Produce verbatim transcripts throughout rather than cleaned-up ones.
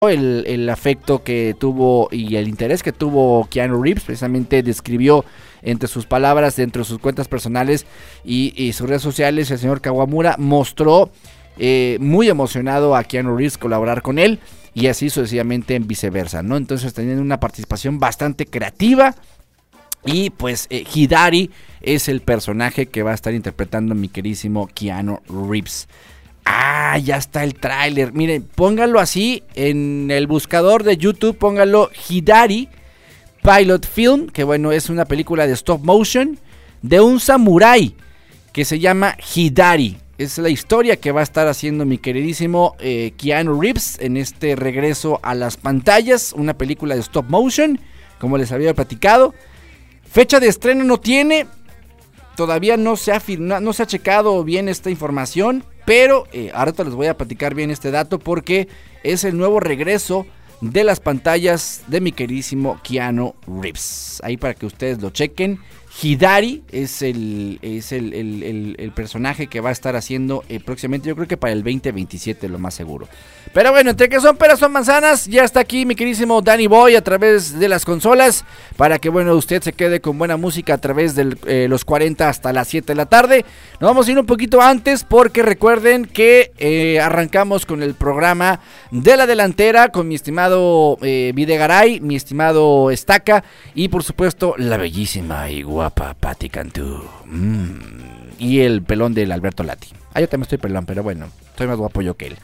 El, el afecto que tuvo y el interés que tuvo Keanu Reeves. Precisamente describió entre sus palabras, dentro de sus cuentas personales y, y sus redes sociales, el señor Kawamura mostró eh, muy emocionado a Keanu Reeves colaborar con él, y así sucesivamente en viceversa, ¿no? Entonces teniendo una participación bastante creativa. Y pues eh, Hidari es el personaje que va a estar interpretando mi queridísimo Keanu Reeves. Ah, ya está el tráiler. Miren, póngalo así en el buscador de YouTube, póngalo Hidari Pilot Film, que bueno, es una película de stop motion de un samurái que se llama Hidari. Es la historia que va a estar haciendo mi queridísimo eh, Keanu Reeves en este regreso a las pantallas. Una película de stop motion, como les había platicado. Fecha de estreno no tiene. Todavía no se ha firmado, no se ha checado bien esta información, pero eh, ahorita les voy a platicar bien este dato porque es el nuevo regreso de las pantallas de mi queridísimo Keanu Reeves. Ahí para que ustedes lo chequen. Hidari es el, es el, el, el, el personaje que va a estar haciendo eh, próximamente, yo creo que para el veinte veintisiete, lo más seguro. Pero bueno, entre que son peras son manzanas, ya está aquí mi queridísimo Danny Boy a través de las consolas, para que bueno, usted se quede con buena música a través de eh, los cuarenta hasta las siete de la tarde. Nos vamos a ir un poquito antes porque recuerden que eh, arrancamos con el programa de la delantera con mi estimado eh, Videgaray, mi estimado Estaca y por supuesto la bellísima y guapa Patti Cantú. Mm. Y el pelón del Alberto Lati. Ah, yo también estoy pelón, pero bueno, soy más guapo yo que él.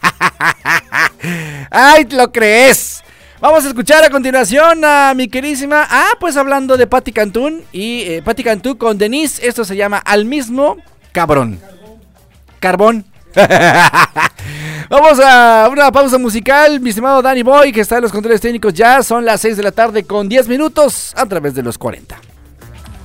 ¡Ay, lo crees! Vamos a escuchar a continuación a mi queridísima... Ah, pues hablando de Patti Cantú y eh, Patti Cantú con Denise. Esto se llama Al mismo cabrón. Carbón. Vamos a una pausa musical, mi estimado Danny Boy, que está en los controles técnicos ya. Son las seis de la tarde con diez minutos a través de los cuarenta.